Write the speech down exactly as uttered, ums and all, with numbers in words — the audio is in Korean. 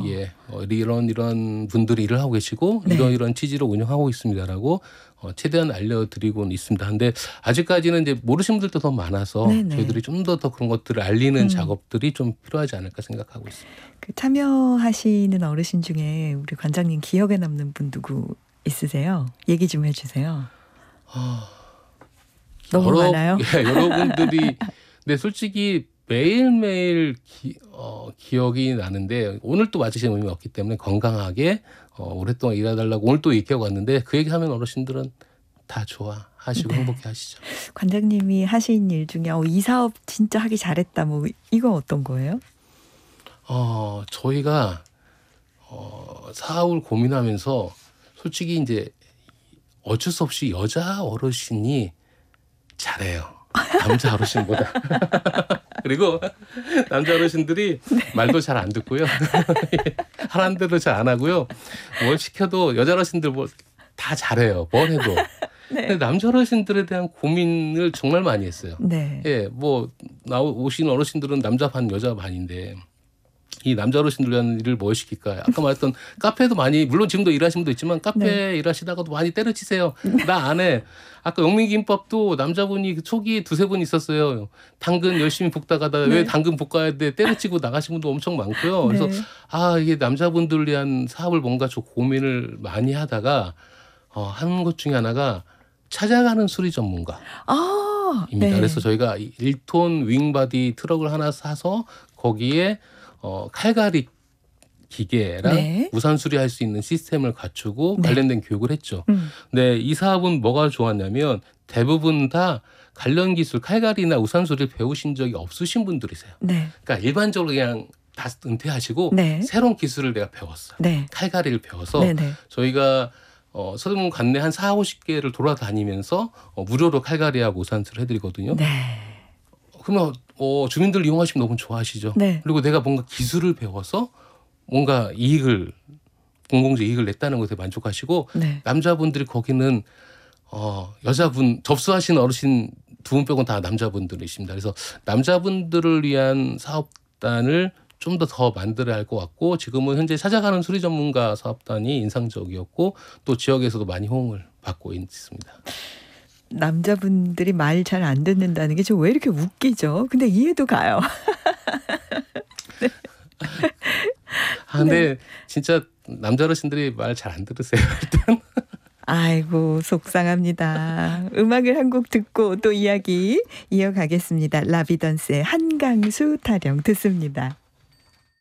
예, 어, 이런 이런 분들이 일을 하고 계시고 네. 이런 이런 취지로 운영하고 있습니다라고 어, 최대한 알려드리고는 있습니다. 근데 아직까지는 이제 모르시는 분들도 더 많아서 네네. 저희들이 좀 더 더 그런 것들을 알리는 음. 작업들이 좀 필요하지 않을까 생각하고 있습니다. 그 참여하시는 어르신 중에 우리 관장님 기억에 남는 분 누구 있으세요? 얘기 좀 해주세요. 아, 너무 여러, 많아요? 예, 여러분들이 근데 솔직히 매일매일 기, 어, 기억이 나는데 오늘 또 맞으시는 의미 없기 때문에 건강하게 어, 오랫동안 일해달라고 오늘 또 얘기하고 왔는데 그 얘기하면 어르신들은 다 좋아하시고 네. 행복해 하시죠. 관장님이 하신 일 중에 어, 이 사업 진짜 하기 잘했다 뭐 이거 어떤 거예요? 어, 저희가 어, 사업을 고민하면서 솔직히 이제 어쩔 수 없이 여자 어르신이 잘해요. 남자 어르신보다. 그리고 남자 어르신들이 말도 잘 안 듣고요. 하라는 대로 잘 안 하고요. 뭘 시켜도 여자 어르신들 뭐 다 잘해요. 뭘 해도. 네. 근데 남자 어르신들에 대한 고민을 정말 많이 했어요. 네. 예, 뭐 나오시는 어르신들은 남자 반 여자 반인데 이 남자 어르신들 위한 일을 뭘 시킬까? 아까 말했던 카페도 많이 물론 지금도 일하시는 분도 있지만 카페 네. 일하시다가도 많이 때려치세요. 나 안 해. 아까 영민김밥도 남자분이 초기에 두세 분 있었어요. 당근 열심히 볶다가다 네. 왜 당근 볶아야 돼? 때려치고 나가신 분도 엄청 많고요. 그래서 네. 아 이게 남자분들 위한 사업을 뭔가 좀 고민을 많이 하다가 어, 한 것 중에 하나가 찾아가는 수리 전문가. 아, 입니다. 네. 그래서 저희가 일 톤 윙바디 트럭을 하나 사서 거기에 어, 칼갈이 기계랑 네. 우산 수리할 수 있는 시스템을 갖추고 네. 관련된 교육을 했죠. 음. 근데 이 사업은 뭐가 좋았냐면 대부분 다 관련 기술 칼갈이나 우산 수리를 배우신 적이 없으신 분들이세요. 네. 그러니까 일반적으로 그냥 다 은퇴하시고 네. 새로운 기술을 내가 배웠어요. 네. 칼갈이를 배워서 네. 네. 저희가 어, 서대문 관내 한 사오십 개를 돌아다니면서 어, 무료로 칼갈이하고 우산수를 해드리거든요. 네. 그러면 어, 주민들 이용하시면 너무 좋아하시죠. 네. 그리고 내가 뭔가 기술을 배워서 뭔가 이익을 공공재 이익을 냈다는 것에 만족하시고 네. 남자분들이 거기는 어, 여자분 접수하신 어르신 두 분 빼고는 다 남자분들이십니다. 그래서 남자분들을 위한 사업단을 좀 더 더 만들어야 할 것 같고 지금은 현재 찾아가는 수리 전문가 사업단이 인상적이었고 또 지역에서도 많이 호응을 받고 있습니다. 남자분들이 말 잘 안 듣는다는 게 저 왜 이렇게 웃기죠? 근데 이해도 가요. 네. 아, 근데 진짜 남자 어르신들이 말 잘 안 들으세요. 일단. 아이고 속상합니다. 음악을 한 곡 듣고 또 이야기 이어가겠습니다. 라비던스의 한강수 타령 듣습니다.